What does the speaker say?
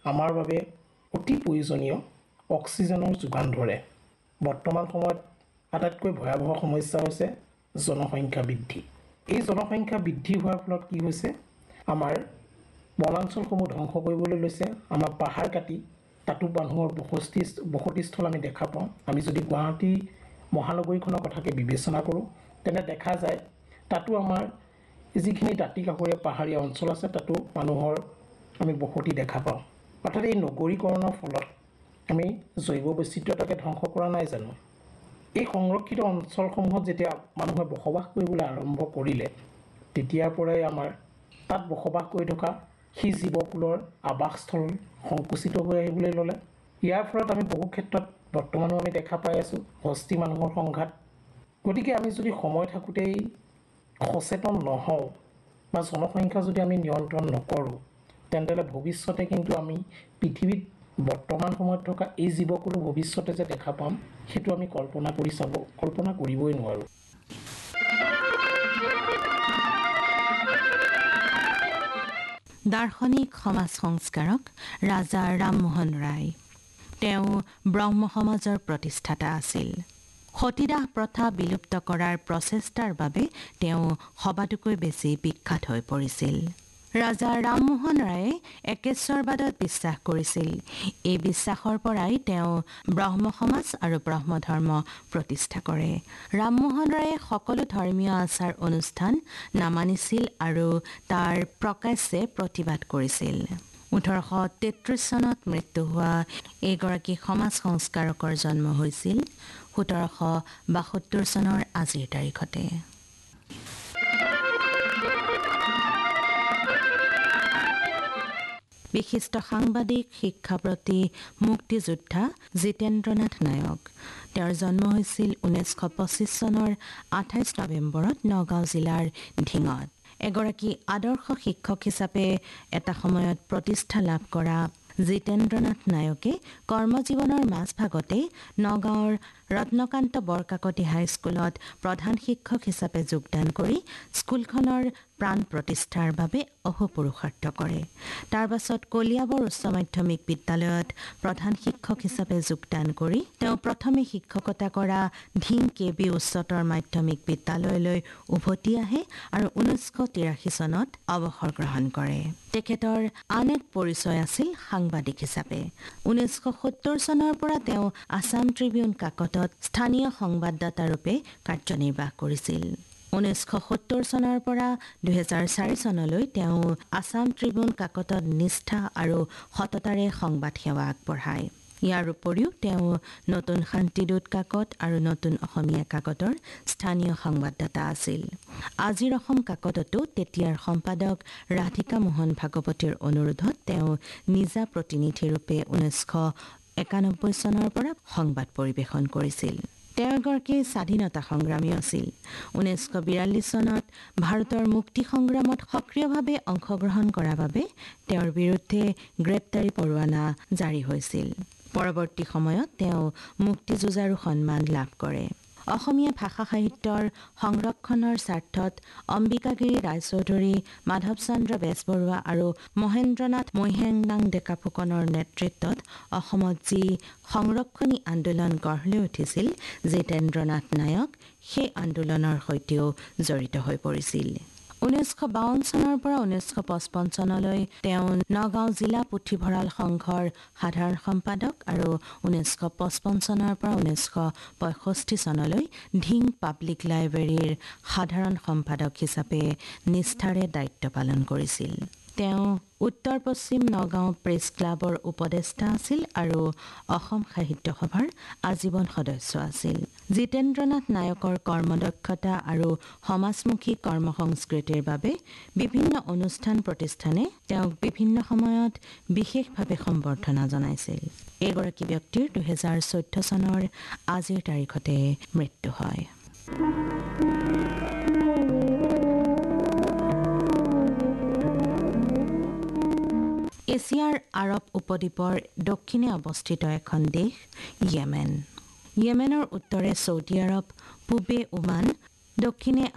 আমাৰ বাবে অতি প্ৰয়োজনীয় অক্সিজেনৰ যোগান ধৰে। বৰ্তমান সময়ত আটাইতকৈ ভয়াৱহ সমস্যা হৈছে জনসংখ্যা বৃদ্ধি। এই জনসংখ্যা বৃদ্ধি হোৱাৰ ফলত কি হৈছে, আমাৰ বনাঞ্চলসমূহ ধ্বংস কৰিবলৈ লৈছে। আমাৰ পাহাৰ কাটি তাতো মানুহৰ বসতিস্থল আমি দেখা পাওঁ। আমি যদি গুৱাহাটী মহানগৰীখনৰ কথাকে বিবেচনা কৰোঁ, তেনে দেখা যায় তাতো আমাৰ যিখিনি দাঁতি কাষৰীয়া পাহাৰীয়া অঞ্চল আছে তাতো মানুহৰ আমি বসতি দেখা পাওঁ। অৰ্থাৎ এই নগৰীকৰণৰ ফলত আমি জৈৱ বৈচিত্ৰ্যতাকে ধ্বংস কৰা নাই জানো? এই সংৰক্ষিত অঞ্চলসমূহত যেতিয়া মানুহে বসবাস কৰিবলৈ আৰম্ভ কৰিলে, তেতিয়াৰ পৰাই আমাৰ তাত বসবাস কৰি থকা সেই জীৱকুলৰ আৱাসস্থল সংকুচিত হৈ আহিবলৈ ল'লে। ইয়াৰ ফলত আমি বহু ক্ষেত্ৰত বৰ্তমানো আমি দেখা পাই আছোঁ হস্তি মানুহৰ সংঘাত। গতিকে আমি যদি সময় থাকোঁতেই সচেতন নহওঁ বা জনসংখ্যা যদি আমি নিয়ন্ত্ৰণ নকৰোঁ, তেন্তে ভৱিষ্যতে কিন্তু আমি পৃথিৱীত বৰ্তমান সময়ত থকা এই জীৱকুলো ভৱিষ্যতে যে দেখা পাম, সেইটো আমি কল্পনা কৰিবই নোৱাৰোঁ। দাৰ্শনিক সমাজ সংস্কাৰক ৰাজা ৰামমোহন ৰায়। তেওঁ ব্ৰহ্ম সমাজৰ প্ৰতিষ্ঠাতা আছিল। সতীদাহ প্ৰথা বিলুপ্ত কৰাৰ প্ৰচেষ্টাৰ বাবে তেওঁ সবাতোকৈ বেছি বিখ্যাত হৈ পৰিছিল। ৰাজা ৰামমোহন ৰায়ে একেশ্বৰবাদত বিশ্বাস কৰিছিল। এই বিশ্বাসৰ পৰাই তেওঁ ব্ৰহ্ম সমাজ আৰু ব্ৰহ্ম ধৰ্ম প্ৰতিষ্ঠা কৰে। ৰামমোহন ৰায়ে সকলো ধৰ্মীয় আচাৰ অনুষ্ঠান নামানিছিল আৰু তাৰ প্ৰকাশ্যে প্ৰতিবাদ কৰিছিল। 1833 চনত মৃত্যু হোৱা এইগৰাকী সমাজ সংস্কাৰকৰ জন্ম হৈছিল 1772 চনৰ আজিৰ তাৰিখতে। বিশিষ্ট সাংবাদিক, শিক্ষাব্ৰতী, মুক্তিযোদ্ধা জিতেন্দ্ৰনাথ নায়ক। তেওঁৰ জন্ম হৈছিল 1925 চনৰ 28 নৱেম্বৰত নগাঁও জিলাৰ ঢিঙত। এগৰাকী আদৰ্শ শিক্ষক হিচাপে এটা সময়ত প্ৰতিষ্ঠা লাভ কৰা জিতেন্দ্ৰনাথ নায়কে কৰ্মজীৱনৰ মাজভাগতে নগাঁৱৰ ৰত্নকান্ত বৰকাকতী হাইস্কুলত প্ৰধান শিক্ষক হিচাপে যোগদান কৰি স্কুলখনৰ প্ৰাণ প্ৰতিষ্ঠাৰ বাবে অহোপুৰুষাৰ্থ কৰে। তাৰ পাছত কলিয়াবৰ উচ্চ মাধ্যমিক বিদ্যালয়ত প্ৰধান শিক্ষক হিচাপে যোগদান কৰি তেওঁ প্ৰথমে শিক্ষকতা কৰা ঢিং KB উচ্চতৰ মাধ্যমিক বিদ্যালয়লৈ উভতি আহে আৰু 1983 চনত অৱসৰ গ্ৰহণ কৰে। তেখেতৰ আন এক পৰিচয় আছিল সাংবাদিক হিচাপে। 1970 চনৰ পৰা তেওঁ আছাম ট্ৰিবিউন কাকতত স্থানীয় সংবাদদাতা ৰূপে কাৰ্যনিৰ্বাহ কৰিছিল। 1970 চনৰ পৰা 2004 চনলৈ তেওঁ আছাম ট্ৰিবিউন কাকতত নিষ্ঠা আৰু সততাৰে সংবাদ সেৱা আগবঢ়ায়। ইয়াৰ উপৰিও তেওঁ নতুন শান্তিদূত কাকত আৰু নতুন অসমীয়া কাকতৰ স্থানীয় সংবাদদাতা আছিল। আজিৰ অসম কাকততো তেতিয়াৰ সম্পাদক ৰাধিকা মোহন ভাগৱতীৰ অনুৰোধত তেওঁ নিজা প্ৰতিনিধি ৰূপে 1991 চনৰ পৰা সংবাদ পৰিৱেশন কৰিছিল। তেওঁ এগৰাকী স্বাধীনতা সংগ্ৰামী আছিল। 1942 চনত ভাৰতৰ মুক্তি সংগ্ৰামত সক্ৰিয়ভাৱে অংশগ্ৰহণ কৰাৰ বাবে তেওঁৰ বিৰুদ্ধে গ্ৰেপ্তাৰী পৰোৱানা জাৰি হৈছিল। পৰৱৰ্তী সময়ত তেওঁ মুক্তিযুঁজাৰু সন্মান লাভ কৰে। অসমীয়া ভাষা সাহিত্যৰ সংৰক্ষণৰ স্বাৰ্থত অম্বিকাগিৰি ৰায়চৌধুৰী, মাধৱ চন্দ্ৰ বেজবৰুৱা আৰু মহেন্দ্ৰনাথ মহিয়াংগাং ডেকা ফুকনৰ নেতৃত্বত অসমত যি সংৰক্ষণী আন্দোলন গঢ় লৈ উঠিছিল, জিতেন্দ্ৰনাথ নায়ক সেই আন্দোলনৰ সৈতেও জড়িত হৈ পৰিছিল। 1952 চনৰ পৰা 1955 চনলৈ তেওঁ নগাঁও জিলা পুথিভঁৰাল সংঘৰ সাধাৰণ সম্পাদক আৰু 1955 চনৰ পৰা 1965 চনলৈ ঢিং পাব্লিক লাইব্ৰেৰীৰ সাধাৰণ সম্পাদক হিচাপে নিষ্ঠাৰে দায়িত্ব পালন কৰিছিল। তেওঁ উত্তৰ পশ্চিম নগাঁও প্ৰেছ ক্লাবৰ উপদেষ্টা আছিল আৰু অসম সাহিত্য সভাৰ আজীৱন সদস্য আছিল। জিতেন্দ্ৰনাথ নায়কৰ কৰ্মদক্ষতা আৰু সমাজমুখী কৰ্মসংস্কৃতিৰ বাবে বিভিন্ন অনুষ্ঠান প্ৰতিষ্ঠানে তেওঁক বিভিন্ন সময়ত বিশেষভাৱে সম্বৰ্ধনা জনাইছিল। এইগৰাকী ব্যক্তিৰ 2014 চনৰ আজিৰ তাৰিখতে মৃত্যু হয়। এছিয়াৰ আৰব উপদ্বীপৰ দক্ষিণে অৱস্থিত এখন দেশ য়েমেন। য়েমেনৰ উত্তৰে ছৌদি আৰব, পূবে ওমান, দক্ষিণে